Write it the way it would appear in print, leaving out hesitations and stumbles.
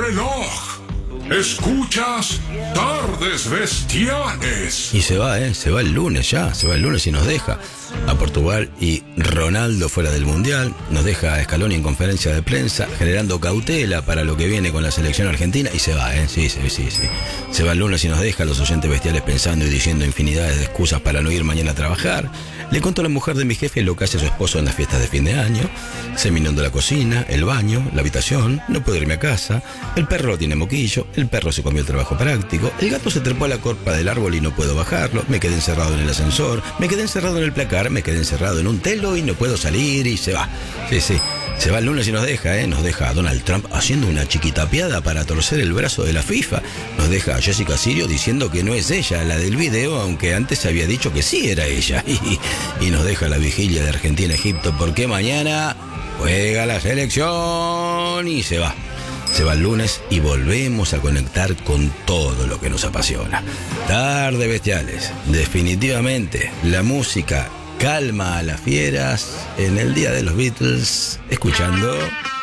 reloj. Escuchas Tardes Bestiales. Y se va el lunes ya, se va el lunes y nos deja a Portugal y Ronaldo fuera del Mundial, nos deja a Scaloni en conferencia de prensa, generando cautela para lo que viene con la selección argentina y se va, sí. Se va el lunes y nos deja a los oyentes bestiales pensando y diciendo infinidades de excusas para no ir mañana a trabajar. Le contó a la mujer de mi jefe lo que hace su esposo en las fiestas de fin de año. Se me inundó la cocina, el baño, la habitación, no puedo irme a casa, el perro tiene moquillo, el perro se comió el trabajo práctico, el gato se trepó a la copa del árbol y no puedo bajarlo, me quedé encerrado en el ascensor, me quedé encerrado en el placar, me quedé encerrado en un telo y no puedo salir y se va. Sí. Se va el lunes y nos deja a Donald Trump haciendo una chiquitapiada para torcer el brazo de la FIFA. Nos deja a Jessica Sirio diciendo que no es ella la del video, aunque antes había dicho que sí era ella. Y nos deja la vigilia de Argentina-Egipto porque mañana juega la selección y se va. Se va el lunes y volvemos a conectar con todo lo que nos apasiona. Tarde Bestiales, definitivamente la música calma a las fieras en el día de los Beatles, escuchando